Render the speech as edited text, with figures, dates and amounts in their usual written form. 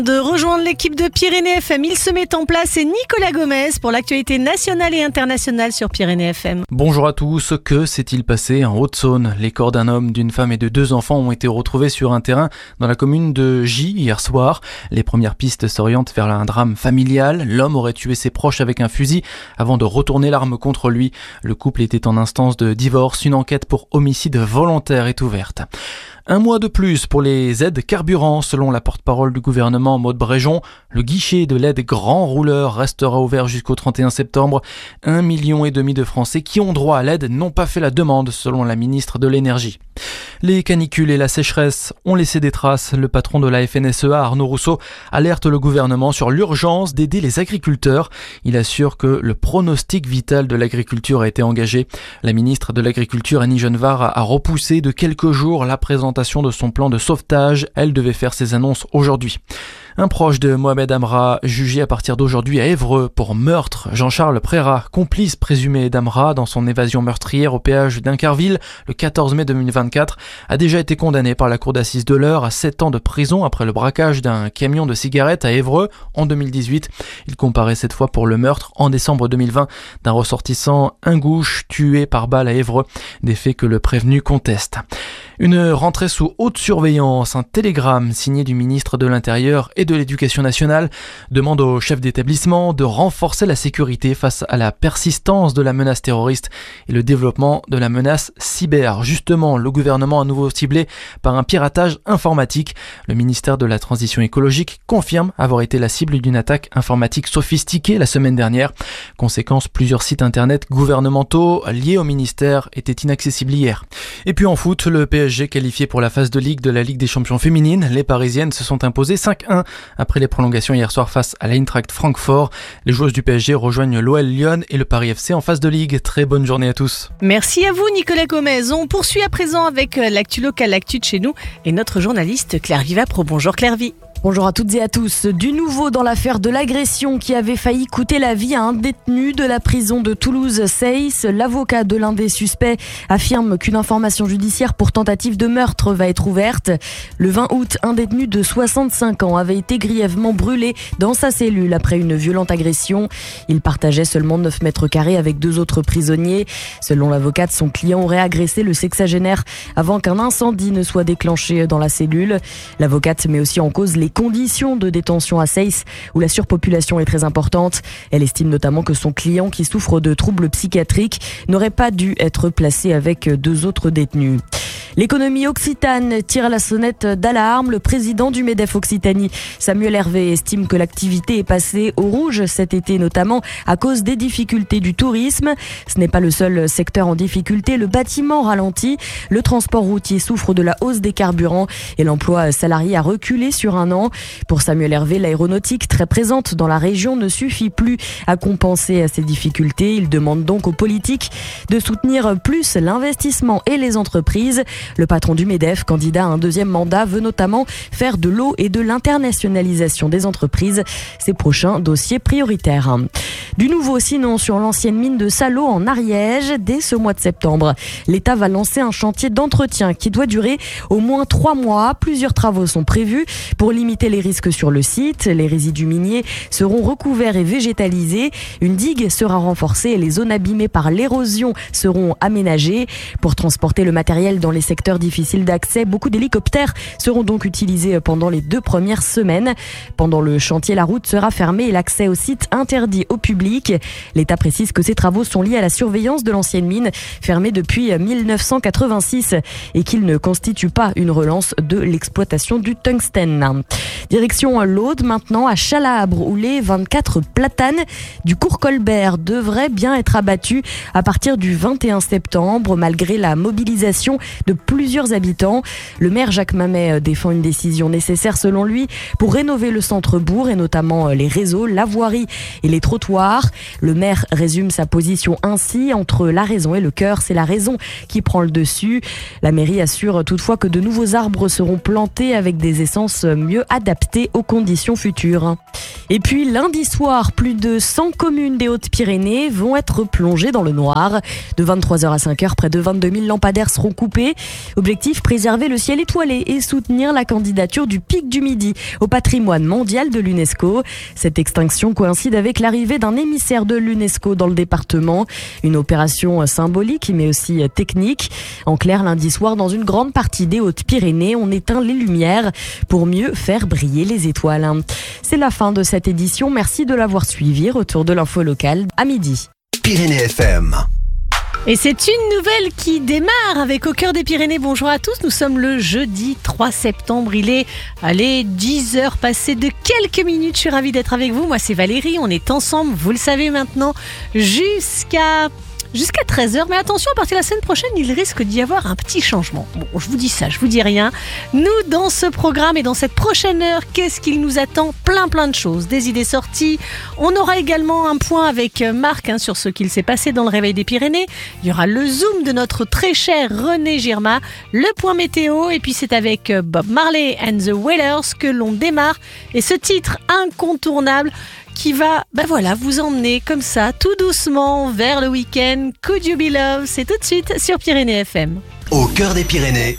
De rejoindre l'équipe de Pyrénées FM, il se met en place et Nicolas Gomez pour l'actualité nationale et internationale sur Pyrénées FM. Bonjour à tous, que s'est-il passé en Haute-Saône? Les corps d'un homme, d'une femme et de 2 enfants ont été retrouvés sur un terrain dans la commune de Gy hier soir. Les premières pistes s'orientent vers un drame familial. L'homme aurait tué ses proches avec un fusil avant de retourner l'arme contre lui. Le couple était en instance de divorce. Une enquête pour homicide volontaire est ouverte. Un mois de plus pour les aides carburant, selon la porte-parole du gouvernement Maud Bréjon. Le guichet de l'aide grand rouleur restera ouvert jusqu'au 31 septembre. 1,5 million de Français qui ont droit à l'aide n'ont pas fait la demande, selon la ministre de l'Énergie. Les canicules et la sécheresse ont laissé des traces. Le patron de la FNSEA, Arnaud Rousseau, alerte le gouvernement sur l'urgence d'aider les agriculteurs. Il assure que le pronostic vital de l'agriculture a été engagé. La ministre de l'Agriculture, Annie Genevard, a repoussé de quelques jours la présentation de son plan de sauvetage. Elle devait faire ses annonces aujourd'hui. Un proche de Mohamed Amra, jugé à partir d'aujourd'hui à Évreux pour meurtre. Jean-Charles Prérat, complice présumé d'Amra dans son évasion meurtrière au péage d'Incarville le 14 mai 2024, a déjà été condamné par la cour d'assises de l'Eure à 7 ans de prison après le braquage d'un camion de cigarettes à Évreux en 2018. Il comparaît cette fois pour le meurtre en décembre 2020 d'un ressortissant ingouche tué par balle à Évreux, des faits que le prévenu conteste. Une rentrée sous haute surveillance. Un télégramme signé du ministre de l'Intérieur et de l'Éducation nationale demande au chef d'établissement de renforcer la sécurité face à la persistance de la menace terroriste et le développement de la menace cyber. Justement, le gouvernement à nouveau ciblé par un piratage informatique. Le ministère de la Transition écologique confirme avoir été la cible d'une attaque informatique sophistiquée la semaine dernière. Conséquence, plusieurs sites internet gouvernementaux liés au ministère étaient inaccessibles hier. Et puis en foot, le PSG qualifié pour la phase de Ligue de la Ligue des Champions féminines. Les Parisiennes se sont imposées 5-1 après les prolongations hier soir face à l'Eintracht Francfort. Les joueuses du PSG rejoignent l'OL Lyon et le Paris FC en phase de Ligue. Très bonne journée à tous. Merci à vous Nicolas Gomez. On poursuit à présent avec l'actu locale, l'actu de chez nous et notre journaliste Claire Vivapro. Bonjour Claire Vi. Bonjour à toutes et à tous. Du nouveau dans l'affaire de l'agression qui avait failli coûter la vie à un détenu de la prison de Toulouse-Seyss. L'avocat de l'un des suspects affirme qu'une information judiciaire pour tentative de meurtre va être ouverte. Le 20 août, un détenu de 65 ans avait été grièvement brûlé dans sa cellule après une violente agression. Il partageait seulement 9 mètres carrés avec 2 autres prisonniers. Selon l'avocate, son client aurait agressé le sexagénaire avant qu'un incendie ne soit déclenché dans la cellule. L'avocate met aussi en cause les conditions de détention à Seyss où la surpopulation est très importante. Elle estime notamment que son client qui souffre de troubles psychiatriques n'aurait pas dû être placé avec 2 autres détenus. L'économie occitane tire la sonnette d'alarme. Le président du MEDEF Occitanie, Samuel Hervé, estime que l'activité est passée au rouge cet été, notamment à cause des difficultés du tourisme. Ce n'est pas le seul secteur en difficulté. Le bâtiment ralentit, le transport routier souffre de la hausse des carburants et l'emploi salarié a reculé sur un an. Pour Samuel Hervé, l'aéronautique, très présente dans la région, ne suffit plus à compenser ces difficultés. Il demande donc aux politiques de soutenir plus l'investissement et les entreprises. Le patron du MEDEF, candidat à un 2e mandat, veut notamment faire de l'eau et de l'internationalisation des entreprises ses prochains dossiers prioritaires. Du nouveau, sinon, sur l'ancienne mine de Salau en Ariège, dès ce mois de septembre, l'État va lancer un chantier d'entretien qui doit durer au moins 3 mois. Plusieurs travaux sont prévus pour limiter les risques sur le site. Les résidus miniers seront recouverts et végétalisés. Une digue sera renforcée et les zones abîmées par l'érosion seront aménagées. Pour transporter le matériel dans les secteurs difficiles d'accès, beaucoup d'hélicoptères seront donc utilisés pendant les 2 premières semaines. Pendant le chantier, la route sera fermée et l'accès au site interdit au public. L'État précise que ces travaux sont liés à la surveillance de l'ancienne mine, fermée depuis 1986, et qu'ils ne constituent pas une relance de l'exploitation du tungstène. Direction l'Aude maintenant, à Chalabre, où les 24 platanes du cours Colbert devraient bien être abattus à partir du 21 septembre, malgré la mobilisation de plusieurs habitants. Le maire Jacques Mamet défend une décision nécessaire selon lui pour rénover le centre-bourg et notamment les réseaux, la voirie et les trottoirs. Le maire résume sa position ainsi: entre la raison et le cœur, c'est la raison qui prend le dessus. La mairie assure toutefois que de nouveaux arbres seront plantés avec des essences mieux adaptées aux conditions futures. Et puis lundi soir, plus de 100 communes des Hautes-Pyrénées vont être plongées dans le noir. De 23h à 5h, près de 22 000 lampadaires seront coupés. Objectif, préserver le ciel étoilé et soutenir la candidature du Pic du Midi au patrimoine mondial de l'UNESCO. Cette extinction coïncide avec l'arrivée d'un émissaire de l'UNESCO dans le département. Une opération symbolique mais aussi technique. En clair, lundi soir, dans une grande partie des Hautes-Pyrénées, on éteint les lumières pour mieux faire briller les étoiles. C'est la fin de cette édition. Merci de l'avoir suivi. Retour de l'info locale à midi. Pyrénées FM. Et c'est une nouvelle qui démarre avec Au cœur des Pyrénées. Bonjour à tous, nous sommes le jeudi 3 septembre. Il est, 10h passées de quelques minutes. Je suis ravie d'être avec vous. Moi, c'est Valérie. On est ensemble, vous le savez maintenant, jusqu'à 13h. Mais attention, à partir de la semaine prochaine, il risque d'y avoir un petit changement. Bon, je vous dis ça, je vous dis rien. Nous, dans ce programme et dans cette prochaine heure, qu'est-ce qu'il nous attend ? Plein de choses. Des idées sorties. On aura également un point avec Marc sur ce qu'il s'est passé dans le Réveil des Pyrénées. Il y aura le zoom de notre très cher René Girma, le point météo. Et puis c'est avec Bob Marley and the Wailers que l'on démarre. Et ce titre incontournable qui va, vous emmener comme ça, tout doucement, vers le week-end. Could You Be Love ? C'est tout de suite sur Pyrénées FM. Au cœur des Pyrénées,